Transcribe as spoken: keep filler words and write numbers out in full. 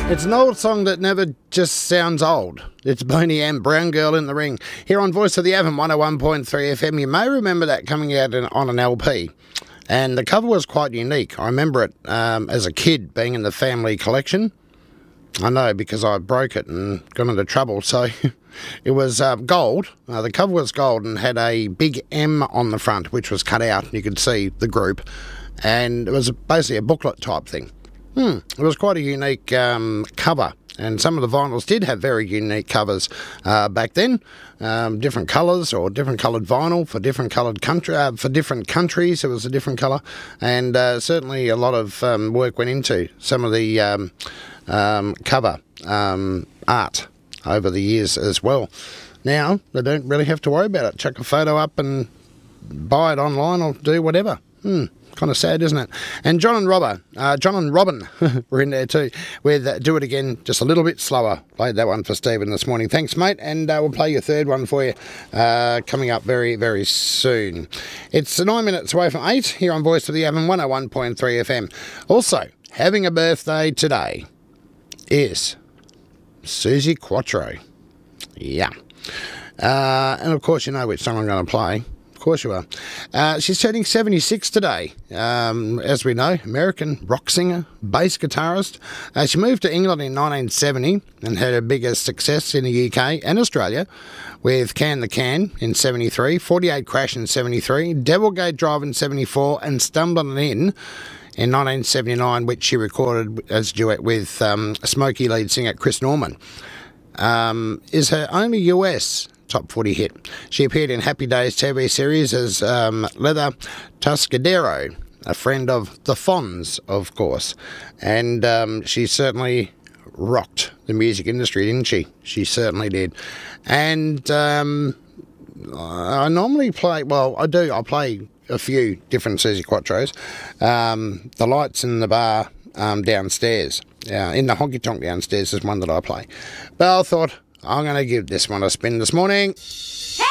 It's an old song that never just sounds old. It's Boney M, Brown Girl in the Ring. Here on Voice of the Avon, one oh one point three F M. You may remember that coming out in, on an L P. And the cover was quite unique. I remember it um, as a kid being in the family collection. I know, because I broke it and got into trouble. So it was uh, gold. Uh, the cover was gold and had a big M on the front, which was cut out. You could see the group. And it was basically a booklet type thing. Hmm, it was quite a unique um, cover, and some of the vinyls did have very unique covers uh, back then. Um, different colours or different coloured vinyl for different coloured country uh, for different countries. It was a different colour, and uh, certainly a lot of um, work went into some of the um, um, cover um, art over the years as well. Now they don't really have to worry about it. Chuck a photo up and buy it online or do whatever. Hmm. Kind of sad, isn't it? And John and Robber, uh, John and Robin were in there too with uh, Do It Again, just a little bit slower. Played that one for Stephen this morning. Thanks, mate. And uh, we'll play your third one for you uh, coming up very, very soon. It's nine minutes away from eight here on Voice of the Avon, one oh one point three F M. Also, having a birthday today is Suzi Quatro. Yeah. Uh, and of course, you know which song I'm going to play. Of course you are. Uh, she's turning seventy-six today. Um, as we know, American rock singer, bass guitarist. Uh, she moved to England in nineteen seventy and had her biggest success in the U K and Australia with Can the Can in seventy-three, forty-eight Crash in seventy-three, Devilgate Drive in seventy-four, and Stumbling In in nineteen seventy-nine, which she recorded as a duet with um, Smokey lead singer Chris Norman. Um, is her only U S top forty hit. She appeared in Happy Days T V series as um, Leather Tuscadero, a friend of the Fonz, of course. And um, she certainly rocked the music industry, didn't she? She certainly did. And um, I normally play, well, I do, I play a few different Suzi Quatros. Um, the Lights in the Bar um, downstairs, uh, in the honky tonk downstairs is one that I play. But I thought, I'm going to give this one a spin this morning. Hey!